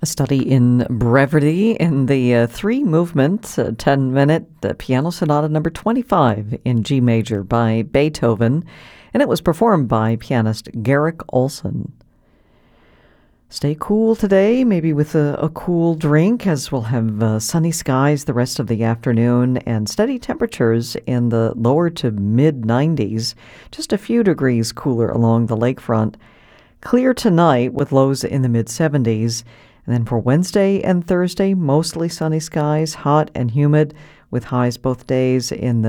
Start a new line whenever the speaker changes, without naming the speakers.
A study in brevity in the three movement, 10-minute piano sonata number 25 in G major by Beethoven, and it was performed by pianist Garrick Olson. Stay cool today, maybe with a cool drink, as we'll have sunny skies the rest of the afternoon and steady temperatures in the lower to mid 90s, just a few degrees cooler along the lakefront. Clear tonight with lows in the mid 70s. And then for Wednesday and Thursday, mostly sunny skies, hot and humid, with highs both days in the